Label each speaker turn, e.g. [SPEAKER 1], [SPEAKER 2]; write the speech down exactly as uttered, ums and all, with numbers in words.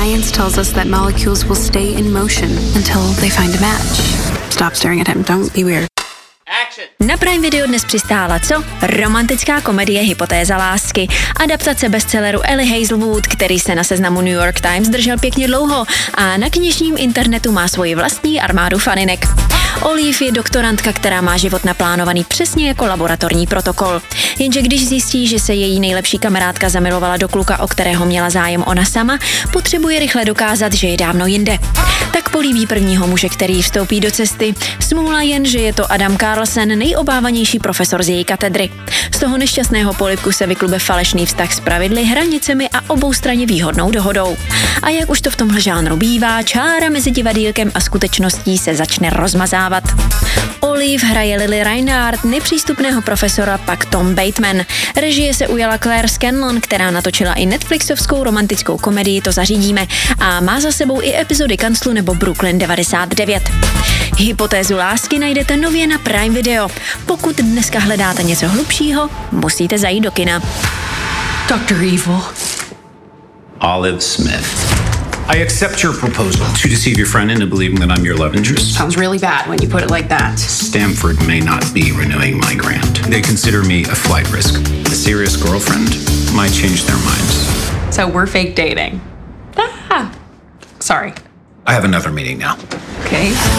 [SPEAKER 1] Science tells us that molecules will stay in motion until they find a match. Stop staring at him. Don't be weird.
[SPEAKER 2] Na Prime Video dnes přistála co? Romantická komedie Hypotéza lásky. Adaptace bestselleru Ellie Hazelwood, který se na seznamu New York Times držel pěkně dlouho a na knižním internetu má svoji vlastní armádu faninek. Olive je doktorantka, která má život naplánovaný přesně jako laboratorní protokol. Jenže když zjistí, že se její nejlepší kamarádka zamilovala do kluka, o kterého měla zájem ona sama, potřebuje rychle dokázat, že je dávno jinde. Tak políbí prvního muže, který vstoupí do cesty. Smůla jen, že je to Adam Carlsen, nejobávanější profesor z její katedry. Z toho nešťastného polibku se vyklube falešný vztah s pravidly, hranicemi a oboustranně výhodnou dohodou. A jak už to v tomhle žánru bývá, čára mezi divadýlkem a skutečností se začne rozmazávat. Olive hraje Lily Reinhardt, nepřístupného profesora pak Tom Bateman. Režie se ujala Claire Scanlon, která natočila i Netflixovskou romantickou komedii To zařídíme a má za sebou i epizody Kanclu nebo Brooklyn devadesát devět. Hypotézu lásky najdete nově na Prime Video. Pokud dneska hledáte něco hlubšího, musíte zajít do kina.
[SPEAKER 3] Doctor Evil.
[SPEAKER 4] Olive Smith. I accept your proposal to deceive your friend into believing that I'm your love interest.
[SPEAKER 3] Sounds really bad when you put it like that.
[SPEAKER 4] Stanford may not be renewing my grant. They consider me a flight risk. A serious girlfriend might change their minds.
[SPEAKER 3] So we're fake dating. Ah. Sorry.
[SPEAKER 4] I have another meeting now.
[SPEAKER 3] Okay.